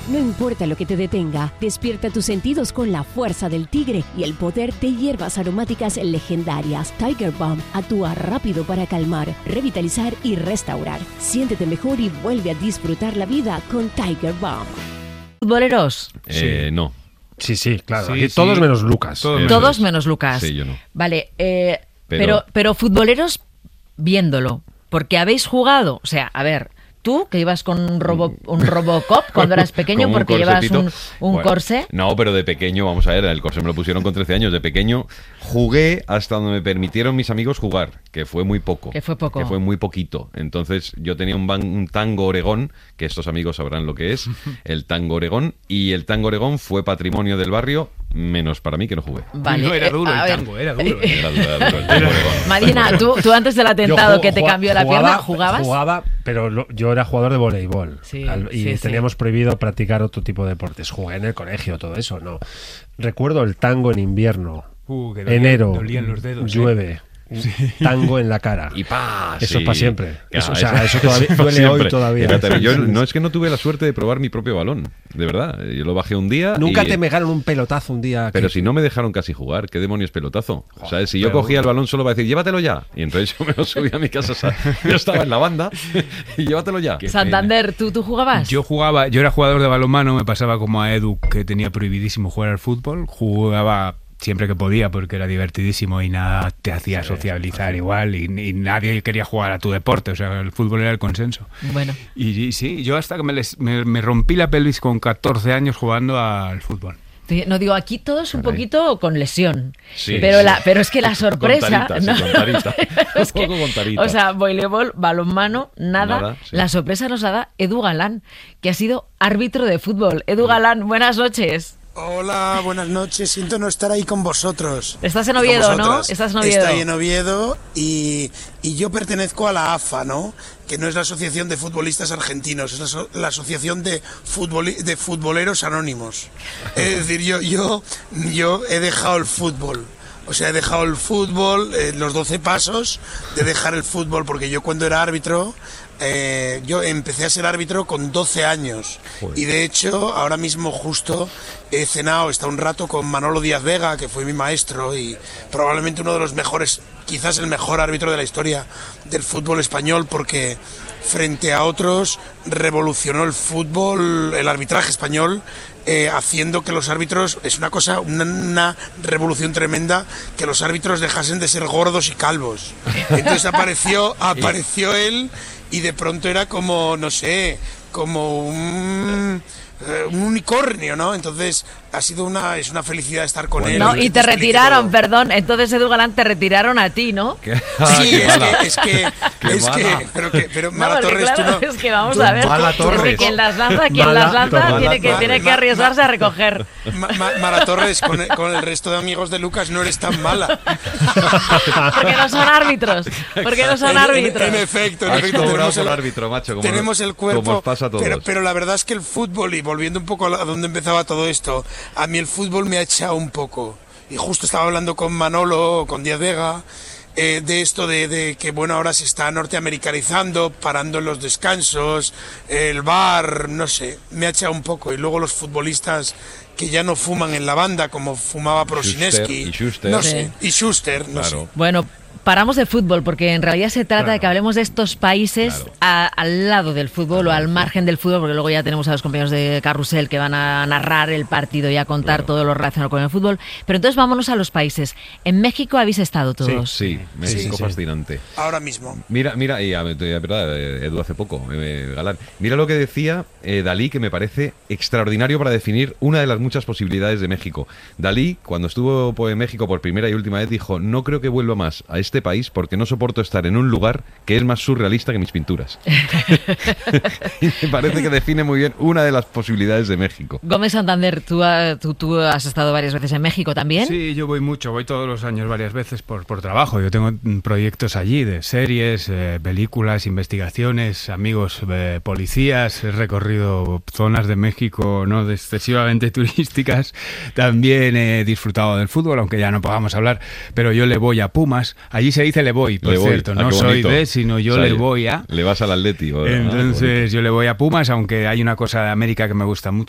No importa lo que te detenga, despierta tus sentidos con la fuerza del tigre y el poder de hierbas aromáticas legendarias. Tiger Balm actúa rápido para calmar, revitalizar y restaurar. Siéntete mejor y vuelve a disfrutar la vida con Tiger Balm. ¿Futboleros? No. Sí, claro. Sí, Aquí sí. todos menos Lucas. Todos menos Lucas. Sí, yo no. Vale, pero futboleros viéndolo, porque habéis jugado, o sea, a ver, tú que ibas con un Robocop cuando eras pequeño porque llevas un corsé. No, pero de pequeño, vamos a ver, el corsé me lo pusieron con 13 años. De pequeño jugué hasta donde me permitieron mis amigos jugar, que fue muy poco. Que fue muy poquito. Entonces yo tenía un tango Oregón, que estos amigos sabrán lo que es, el tango Oregón, y el tango Oregón fue patrimonio del barrio, menos para mí que no jugué. Vale, no era duro el tango, era duro. Era duro el tango Oregón. Marina, tú antes del atentado que te cambió la pierna, ¿jugabas? Jugaba, pero yo era jugador de voleibol. Sí, y teníamos prohibido practicar otro tipo de deportes. Jugué en el colegio, todo eso, no. Recuerdo el tango en invierno. Que Enero, dolían los dedos, llueve. Tango en la cara. Y pa, eso sí. para siempre. Claro, eso todavía duele siempre. hoy todavía. Yo no es que no tuve la suerte de probar mi propio balón, de verdad. Yo lo bajé un día. Nunca te pegaron un pelotazo un día. Pero si no me dejaron casi jugar, ¿qué demonios pelotazo? O sea, si yo cogía el balón solo para decir, llévatelo ya. Y entonces yo me lo subí a mi casa. O sea, yo estaba en la banda y llévatelo ya. Santander, ¿tú jugabas? Yo era jugador de balonmano, me pasaba como a Edu, que tenía prohibidísimo jugar al fútbol. Jugaba siempre que podía porque era divertidísimo y nada te hacía sociabilizar igual y nadie quería jugar a tu deporte, o sea, el fútbol era el consenso. Bueno. Y sí, yo hasta que me rompí la pelvis con 14 años jugando al fútbol. No digo, aquí todos un poquito con lesión, sí, pero es que la sorpresa, con tarita. Es que, o sea, voleibol, balonmano, nada. Sí. La sorpresa nos la da Edu Galán, que ha sido árbitro de fútbol. Edu Galán, buenas noches. Hola, buenas noches. Siento no estar ahí con vosotros. Estás en Oviedo, ¿no? Estás en Oviedo. Estoy en Oviedo y yo pertenezco a la AFA, ¿no? Que no es la Asociación de Futbolistas Argentinos, es la Asociación de Futboleros Anónimos. Es decir, yo he dejado el fútbol. O sea, he dejado el fútbol, los 12 pasos de dejar el fútbol, porque yo cuando era árbitro, yo empecé a ser árbitro con 12 años. Joder. Y de hecho, ahora mismo justo he cenado, está un rato con Manolo Díaz Vega, que fue mi maestro y probablemente uno de los mejores, quizás el mejor árbitro de la historia del fútbol español, porque frente a otros revolucionó el fútbol, el arbitraje español, haciendo que los árbitros, es una cosa, una revolución tremenda, que los árbitros dejasen de ser gordos y calvos. Entonces apareció él y de pronto era como, no sé, como un unicornio, ¿no? Entonces es una felicidad estar con él. No, y te retiraron, perdón. Entonces, Edu Galán, te retiraron a ti, ¿no? Sí, es que pero Mala Torres, claro, tú no. Es que vamos a ver. Mala Torres. Quien las lanza tiene que arriesgarse a recoger. Mala Torres, con el resto de amigos de Lucas no eres tan mala. Porque no son árbitros. En efecto, tenemos el árbitro, macho. Tenemos el cuerpo. Como os pasa a todos. Pero la verdad es que el fútbol, y volviendo un poco a donde empezaba todo esto, a mí el fútbol me ha echado un poco. Y justo estaba hablando con Manolo, con Díaz Vega, de esto de que, bueno, ahora se está norteamericanizando, parando en los descansos, el bar, no sé, me ha echado un poco. Y luego los futbolistas que ya no fuman en la banda, como fumaba Prosineski. Y Schuster. No sé, y Schuster, no sé. Bueno, paramos de fútbol, porque en realidad se trata de que hablemos de estos países al lado del fútbol o al margen del fútbol, porque luego ya tenemos a los compañeros de Carrusel que van a narrar el partido y a contar todo lo relacionado con el fútbol. Pero entonces vámonos a los países. En México habéis estado todos. Sí, México fascinante. Ahora mismo. Mira, y verdad, Edu hace poco, Galán. Mira lo que decía Dalí, que me parece extraordinario para definir una de las muchas posibilidades de México. Dalí, cuando estuvo en México por primera y última vez, dijo: no creo que vuelva más a este país porque no soporto estar en un lugar que es más surrealista que mis pinturas. Y me parece que define muy bien una de las posibilidades de México. Gómez Santander, tú has estado varias veces en México también. Sí, yo voy todos los años varias veces por trabajo. Yo tengo proyectos allí de series, películas, investigaciones, amigos policías. He recorrido zonas de México no excesivamente turísticas. También he disfrutado del fútbol, aunque ya no podamos hablar, pero yo le voy a Pumas. Allí se dice le voy, por cierto, no soy de, sino yo le voy a... Le vas al Atleti. Entonces yo le voy a Pumas, aunque hay una cosa de América que me gusta mucho.